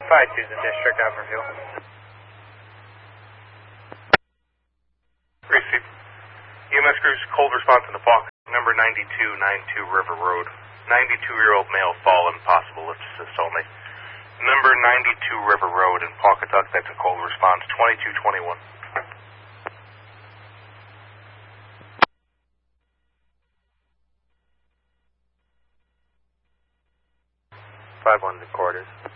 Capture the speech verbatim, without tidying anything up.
five two the district, out for fuel. Receive. E M S crews, cold response in the Pawcatuck, number ninety-two ninety-two River Road. ninety-two-year-old male fallen, possible lift assist only. Number ninety-two River Road in Pawcatuck, that's a cold response, twenty-two twenty-one. five one to quarters.